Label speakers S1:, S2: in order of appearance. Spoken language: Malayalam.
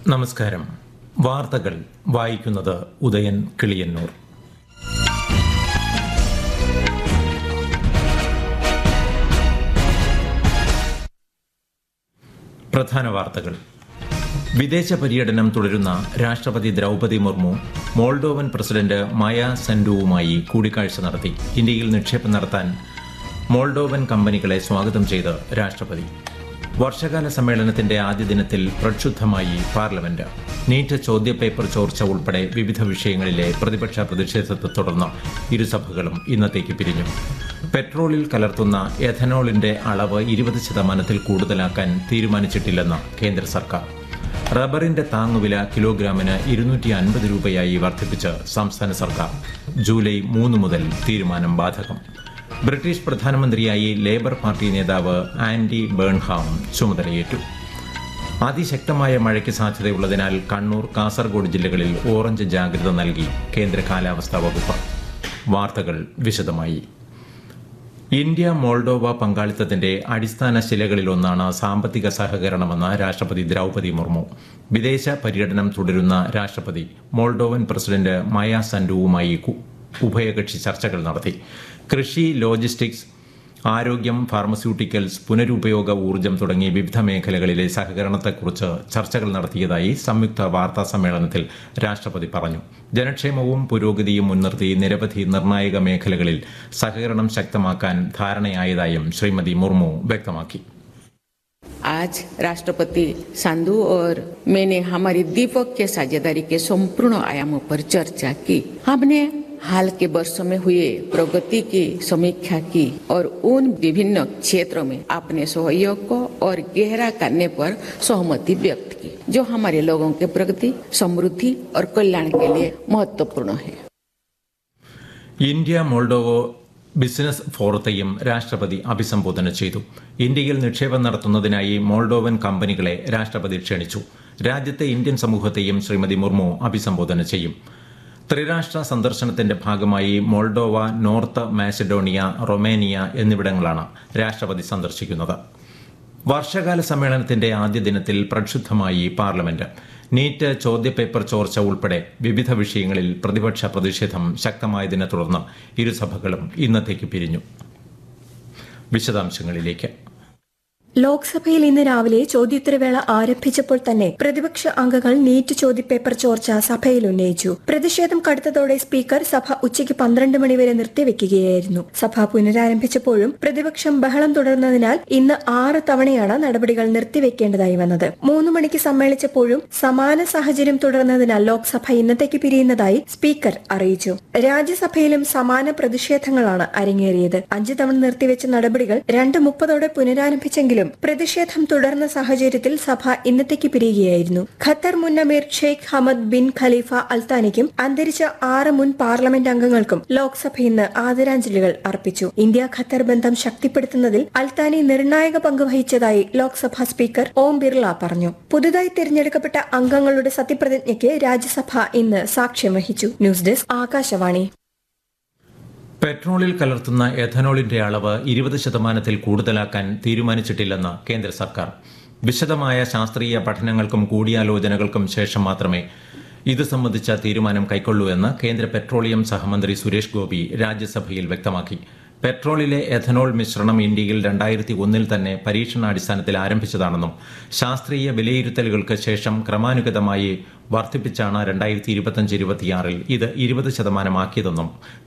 S1: നമസ്കാരം. വാർത്തകൾ വായിക്കുന്നത് ഉദയൻ കിളിയന്നൂർ. പ്രധാന വാർത്തകൾ. വിദേശ പര്യടനം തുടരുന്ന രാഷ്ട്രപതി ദ്രൗപദി മുർമു മോൾഡോവൻ പ്രസിഡന്റ് മായ സൻഡുവുമായി കൂടിക്കാഴ്ച നടത്തി. ഇന്ത്യയിൽ നിക്ഷേപം നടത്താൻ മോൾഡോവൻ കമ്പനികളെ സ്വാഗതം ചെയ്ത് രാഷ്ട്രപതി. വർഷകാല സമ്മേളനത്തിന്റെ ആദ്യ ദിനത്തിൽ പ്രക്ഷുബ്ധമായി പാർലമെന്റ്. നീറ്റ് ചോദ്യപേപ്പർ ചോർച്ച ഉൾപ്പെടെ വിവിധ വിഷയങ്ങളിലെ പ്രതിപക്ഷ പ്രതിഷേധത്തെ തുടർന്ന് ഇരുസഭകളും ഇന്നത്തേക്ക് പിരിഞ്ഞു. പെട്രോളിൽ കലർത്തുന്ന എഥനോളിന്റെ അളവ് 20% കൂടുതലാക്കാൻ തീരുമാനിച്ചിട്ടില്ലെന്ന് കേന്ദ്ര സർക്കാർ. റബ്ബറിന്റെ താങ്ങുവില കിലോഗ്രാമിന് 250 രൂപയായി വർദ്ധിപ്പിച്ച് സംസ്ഥാന സർക്കാർ. ജൂലൈ 3 മുതൽ തീരുമാനം ബാധകം. ബ്രിട്ടീഷ് പ്രധാനമന്ത്രിയായി ലേബർ പാർട്ടി നേതാവ് ആൻഡി ബേൺഹാം ചുമതലയേറ്റു. അതിശക്തമായ മഴയ്ക്ക് സാധ്യതയുള്ളതിനാൽ കണ്ണൂർ, കാസർഗോഡ് ജില്ലകളിൽ ഓറഞ്ച് ജാഗ്രത നൽകി കേന്ദ്ര കാലാവസ്ഥാ വകുപ്പ്. വാർത്തകൾ വിശദമായി. ഇന്ത്യ മോൾഡോവ പങ്കാളിത്തത്തിന്റെ അടിസ്ഥാന ശിലകളിലൊന്നാണ് സാമ്പത്തിക സഹകരണമെന്ന് രാഷ്ട്രപതി ദ്രൗപദി മുർമു. വിദേശ പര്യടനം തുടരുന്ന രാഷ്ട്രപതി മോൾഡോവൻ പ്രസിഡന്റ് മായ സൻഡുവുമായി ഉഭയകക്ഷി ചർച്ചകൾ നടത്തി. കൃഷി, ലോജിസ്റ്റിക്സ്, ആരോഗ്യം, ഫാർമസ്യൂട്ടിക്കൽസ്, പുനരുപയോഗ ഊർജ്ജം തുടങ്ങി വിവിധ മേഖലകളിലെ സഹകരണത്തെക്കുറിച്ച് ചർച്ചകൾ നടത്തിയതായി സംയുക്ത വാർത്താ സമ്മേളനത്തിൽ രാഷ്ട്രപതി പറഞ്ഞു. ജനക്ഷേമവും പുരോഗതിയും മുൻനിർത്തി നിരവധി നിർണായക മേഖലകളിൽ സഹകരണം ശക്തമാക്കാൻ ധാരണയായതായും ശ്രീമതി മുർമു വ്യക്തമാക്കി.
S2: आज राष्ट्रपति संधू और मैंने हमारी द्विपक्षीय साझेदारी के संपूर्ण आयामों पर चर्चा की. हमने हाल के वर्षों में हुए प्रगति की समीक्षा की और उन विभिन्न क्षेत्रों में अपने सहयोग को और गहरा करने पर सहमति व्यक्त की, जो हमारे लोगों के प्रगति, समृद्धि और कल्याण के लिए महत्वपूर्ण है.
S1: ഇന്ത്യ മോൾഡോവ ബിസിനസ് ഫോറത്തെയും രാഷ്ട്രപതി അഭിസംബോധന ചെയ്തു. ഇന്ത്യയിൽ നിക്ഷേപം നടത്തുന്നതിനായി മോൾഡോവൻ കമ്പനികളെ രാഷ്ട്രപതി ക്ഷണിച്ചു. രാജ്യത്തെ ഇന്ത്യൻ സമൂഹത്തെയും ശ്രീമതി മുർമു അഭിസംബോധന ചെയ്യും. ത്രിരാഷ്ട്ര സന്ദർശനത്തിന്റെ ഭാഗമായി മോൾഡോവ, നോർത്ത് മാസിഡോണിയ, റൊമേനിയ എന്നിവിടങ്ങളാണ് രാഷ്ട്രപതി സന്ദർശിക്കുന്നത്. വർഷകാല സമ്മേളനത്തിന്റെ ആദ്യ ദിനത്തിൽ പ്രക്ഷുബ്ധമായി പാർലമെന്റ്. നീറ്റ് ചോദ്യപേപ്പർ ചോർച്ച ഉൾപ്പെടെ വിവിധ വിഷയങ്ങളിൽ പ്രതിപക്ഷ പ്രതിഷേധം ശക്തമായതിനെ തുടർന്ന് ഇരുസഭകളും ഇന്നത്തേക്ക് പിരിഞ്ഞു. വിശദാംശങ്ങളിലേക്ക്.
S3: ലോക്സഭയിൽ ഇന്ന് രാവിലെ ചോദ്യോത്തരവേള ആരംഭിച്ചപ്പോൾ തന്നെ പ്രതിപക്ഷ അംഗങ്ങൾ നീറ്റ് ചോദ്യപേപ്പർ ചോർച്ച സഭയിൽ ഉന്നയിച്ചു. പ്രതിഷേധം കടുത്തതോടെ സ്പീക്കർ സഭ ഉച്ചയ്ക്ക് 12 മണിവരെ നിർത്തിവെക്കുകയായിരുന്നു. സഭ പുനരാരംഭിച്ചപ്പോഴും പ്രതിപക്ഷം ബഹളം തുടർന്നതിനാൽ ഇന്ന് 6 തവണയാണ് നടപടികൾ നിർത്തിവെക്കേണ്ടതായി വന്നത്. 3 മണിക്ക് സമ്മേളിച്ചപ്പോഴും സമാന സാഹചര്യം തുടർന്നതിനാൽ ലോക്സഭ ഇന്നത്തേക്ക് പിരിയുന്നതായി സ്പീക്കർ അറിയിച്ചു. രാജ്യസഭയിലും സമാന പ്രതിഷേധങ്ങളാണ് അരങ്ങേറിയത്. 5 തവണ നിർത്തിവെച്ച നടപടികൾ 2:30 പുനരാരംഭിച്ചെങ്കിലും പ്രതിഷേധം തുടർന്ന സാഹചര്യത്തിൽ സഭ ഇന്നത്തേക്ക് പിരിയുകയായിരുന്നു. ഖത്തർ മുൻ അമീർ ഷെയ്ഖ് ഹമദ് ബിൻ ഖലീഫ അൽത്താനിക്കും അന്തരിച്ച 6 മുൻ പാർലമെന്റ് അംഗങ്ങൾക്കും ലോക്സഭ ഇന്ന് ആദരാഞ്ജലികൾ അർപ്പിച്ചു. ഇന്ത്യ ഖത്തർ ബന്ധം ശക്തിപ്പെടുത്തുന്നതിൽ അൽത്താനി നിർണായക പങ്ക് വഹിച്ചതായി ലോക്സഭാ സ്പീക്കർ ഓം ബിർള പറഞ്ഞു. പുതുതായി തിരഞ്ഞെടുക്കപ്പെട്ട അംഗങ്ങളുടെ സത്യപ്രതിജ്ഞയ്ക്ക് രാജ്യസഭ ഇന്ന് സാക്ഷ്യം വഹിച്ചു. News desk, Akashvani.
S1: പെട്രോളിൽ കലർത്തുന്ന എഥനോളിന്റെ അളവ് 20% കൂടുതലാക്കാൻ തീരുമാനിച്ചിട്ടില്ലെന്ന് കേന്ദ്ര സർക്കാർ. വിശദമായ ശാസ്ത്രീയ പഠനങ്ങൾക്കും കൂടിയാലോചനകൾക്കും ശേഷം മാത്രമേ ഇത് സംബന്ധിച്ച തീരുമാനം കൈക്കൊള്ളൂ എന്ന് കേന്ദ്ര പെട്രോളിയം സഹമന്ത്രി സുരേഷ് ഗോപി രാജ്യസഭയിൽ വ്യക്തമാക്കി. പെട്രോളിലെ എഥനോൾ മിശ്രണം ഇന്ത്യയിൽ 2001 തന്നെ പരീക്ഷണാടിസ്ഥാനത്തിൽ ആരംഭിച്ചതാണെന്നും ശാസ്ത്രീയ വിലയിരുത്തലുകൾക്ക് ശേഷം ക്രമാനുഗതമായി വർദ്ധിപ്പിച്ചാണ് 2025-26 ഇത് 20% ആക്കിയതെന്നും